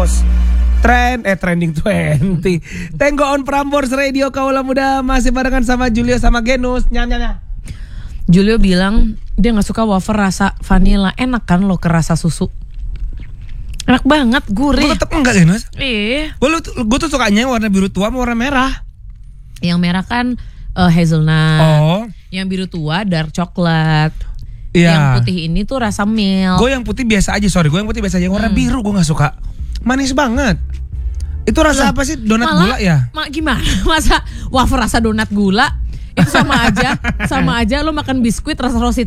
Genos. Trending 20. Tenggo on Prambors Radio Kaula Muda masih barengan sama Julio sama Genos. Nyam. Julio bilang dia nggak suka wafer rasa vanilla. Enak kan lo ke rasa susu? Enak banget, gurih. Gue tetep enggak Genos. Gue tuh sukanya warna biru tua sama warna merah. Yang merah kan hazelnut. Yang biru tua dark coklat. Iya. Yang putih ini tuh rasa milk. Gue yang putih biasa aja, Yang warna biru gue nggak suka. Manis banget. Itu rasa apa sih? Donat gula ya? Gimana? Masa wafer rasa donat gula? Itu sama aja lo makan biskuit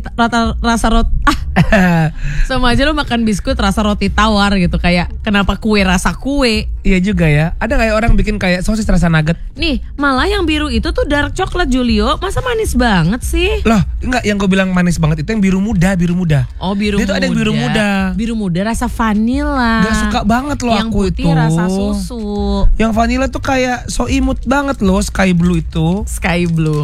sama aja lo makan biskuit rasa roti tawar gitu. Kayak kenapa kue rasa kue? Iya juga ya. Ada kayak orang bikin kayak sosis rasa nugget. Nih, malah yang biru itu tuh dark coklat, Julio. Masa manis banget sih? Loh, enggak, yang gue bilang manis banget itu yang biru muda. Oh, biru muda. Dia tuh ada yang biru muda. Biru muda rasa vanilla. Gak suka banget loh yang aku putih itu. Rasa susu. Yang vanilla tuh kayak so imut banget loh, sky blue itu. Sky blue.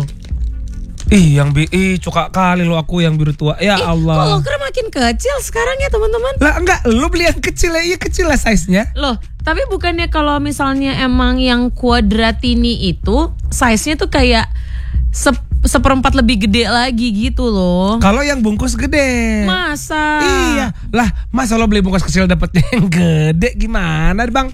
Cuka kali lo aku yang biru tua. Ya Allah. Kok loker makin kecil sekarang ya teman-teman? Lah enggak, lo beli yang kecil ya. Iya kecil lah size-nya. Loh, tapi bukannya kalau misalnya emang yang quadratini itu size-nya tuh kayak seperempat lebih gede lagi gitu loh. Kalau yang bungkus gede. Masa? Iya. Lah, masa lo beli bungkus kecil dapetnya yang gede gimana, Bang?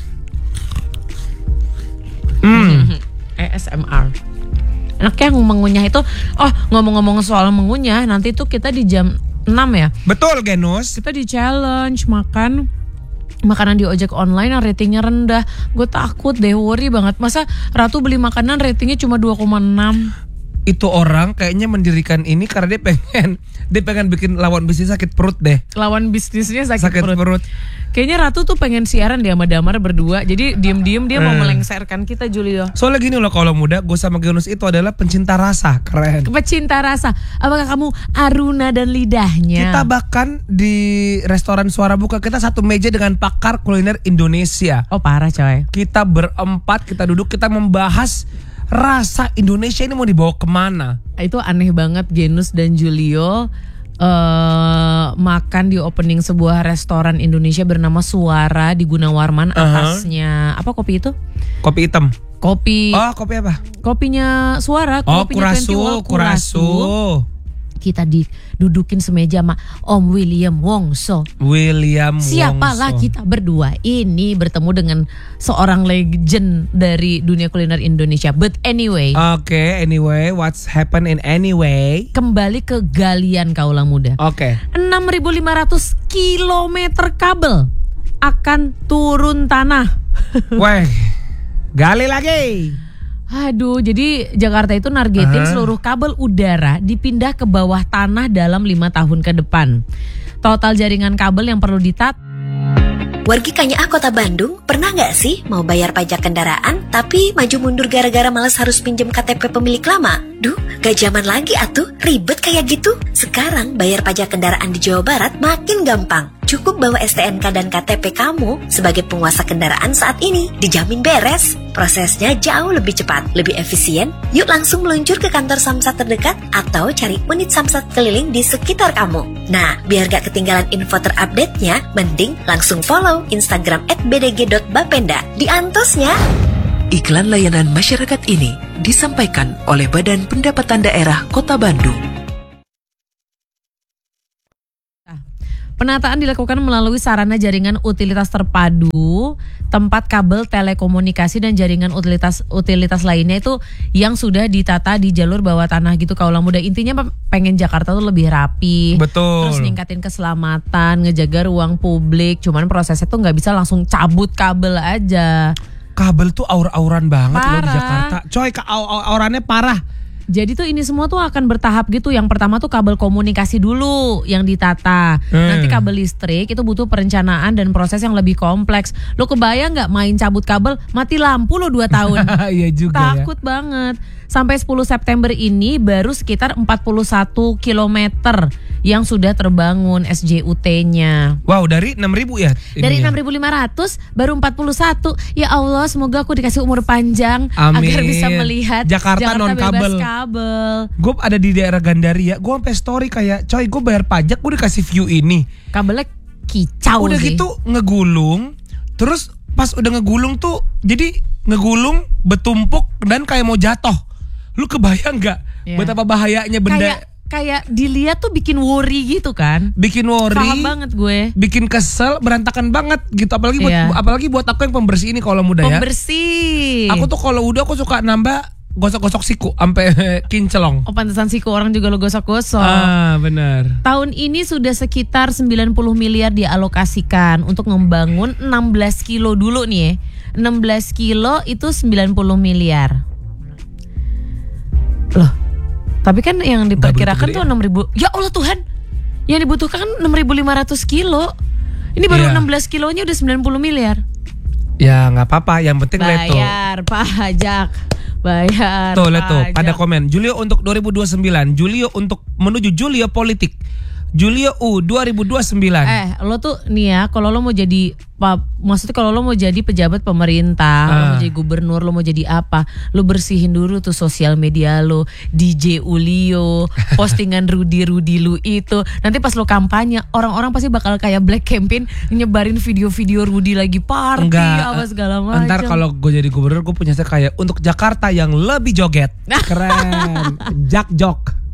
ASMR. Enaknya mengunyah itu. Oh, ngomong-ngomong soal mengunyah, nanti tuh kita di jam 6 ya. Betul, Genos. Kita di challenge makan makanan di ojek online yang ratingnya rendah. Gue takut deh, worry banget. Masa Ratu beli makanan ratingnya cuma 2,6. Itu orang kayaknya mendirikan ini karena dia pengen bikin lawan bisnis sakit perut deh. Lawan bisnisnya sakit perut. Kayaknya Ratu tuh pengen siaran dia sama Damar berdua. Jadi diem-diem dia mau melengsarkan kita, Julio. Soalnya gini loh, kalau muda gue sama Genos itu adalah pencinta rasa. Keren. Pecinta rasa. Apakah kamu aruna dan lidahnya? Kita bahkan di restoran Suara Buka kita satu meja dengan pakar kuliner Indonesia. Oh parah coy. Kita berempat, kita duduk, kita membahas rasa Indonesia ini mau dibawa kemana. Itu aneh banget Genus dan Julio makan di opening sebuah restoran Indonesia bernama Suara di Gunawarman. Atasnya apa kopi itu? Kopi hitam. Kopi. Oh, kopi apa? Kopinya Suara. Kopinya Kurasu. Kita didudukin semeja sama Om William Wongso. Siapalah kita berdua ini bertemu dengan seorang legend dari dunia kuliner Indonesia. But anyway. Anyway, what's happened in anyway? Kembali ke galian Kaula Muda. 6.500 kilometer kabel akan turun tanah. Weh, gali lagi. Aduh, jadi Jakarta itu nargetin seluruh kabel udara dipindah ke bawah tanah dalam 5 tahun ke depan. Total jaringan kabel yang perlu Wargi Kanya Kota Bandung, pernah nggak sih mau bayar pajak kendaraan tapi maju mundur gara-gara malas harus pinjem KTP pemilik lama? Duh, gak zaman lagi atuh, ribet kayak gitu. Sekarang bayar pajak kendaraan di Jawa Barat makin gampang. Cukup bawa STNK dan KTP kamu sebagai penguasa kendaraan saat ini, dijamin beres. Prosesnya jauh lebih cepat, lebih efisien. Yuk langsung meluncur ke kantor Samsat terdekat atau cari unit Samsat keliling di sekitar kamu. Nah, biar gak ketinggalan info terupdate-nya, mending langsung follow Instagram @bdg.bapenda. Diantosnya. Iklan layanan masyarakat ini disampaikan oleh Badan Pendapatan Daerah Kota Bandung. Penataan dilakukan melalui sarana jaringan utilitas terpadu, tempat kabel telekomunikasi dan jaringan utilitas lainnya itu yang sudah ditata di jalur bawah tanah gitu Kaula Muda. Intinya pengen Jakarta tuh lebih rapi. Betul. Terus ningkatin keselamatan, ngejaga ruang publik. Cuman prosesnya tuh nggak bisa langsung cabut kabel aja. Kabel tuh aur-auran banget loh di Parah. Jakarta. Coy, aurannya parah. Jadi tuh ini semua tuh akan bertahap gitu. Yang pertama tuh kabel komunikasi dulu yang ditata. Nanti kabel listrik itu butuh perencanaan dan proses yang lebih kompleks. Lo kebayang gak main cabut kabel mati lampu lo 2 tahun? Iya juga. Takut banget. Sampai 10 September ini baru sekitar 41 kilometer yang sudah terbangun SJUT-nya. Wow, dari 6.000 ya? Dari 6.500 baru 41. Ya Allah, semoga aku dikasih umur panjang. Amin. Agar bisa melihat Jakarta non bebas kabel. kabel. Gue ada di daerah Gandaria. Gue sampai story kayak, coy, gue bayar pajak, gue dikasih view ini. Kabelnya kicau Udah sih. gitu ngegulung, Terus pas udah ngegulung tuh, jadi ngegulung, bertumpuk dan kayak mau jatuh. Lu kebayang nggak betapa bahayanya benda? Kayak dilihat tuh bikin worry gitu kan? Bikin worry. Paham banget gue. Bikin kesel, berantakan banget gitu. Apalagi buat aku yang pembersih ini kalau muda ya. Pembersih. Aku tuh kalau udah aku suka nambah gosok-gosok siku sampai kincelong. Oh, pantesan siku orang juga lo gosok-gosok. Benar. Tahun ini sudah sekitar 90 miliar dialokasikan untuk membangun 16 kilo dulu nih ya. 16 kilo itu 90 miliar. Loh, tapi kan yang diperkirakan tuh 6.000. Ya Allah Tuhan, yang dibutuhkan kan 6.500 kilo. Ini baru 16 kilonya udah 90 miliar. Ya nggak apa-apa, yang penting leto. Bayar pajak. Bayar tuh, leto, pajak. pada komen Julio untuk 2029, Julio untuk menuju Julio politik, Julio U 2029. Lo tuh nih ya, kalau lo mau jadi maksudnya kalau lo mau jadi pejabat pemerintah, lo mau jadi gubernur, lo mau jadi apa, lo bersihin dulu tuh sosial media lo, DJ Ulio, postingan Rudy lu itu. Nanti pas lo kampanye, orang-orang pasti bakal kayak black campaign nyebarin video-video Rudy lagi party apa segala macam. Ntar kalau gue jadi gubernur, gue punya kayak untuk Jakarta yang lebih joget. Keren. Jak jok.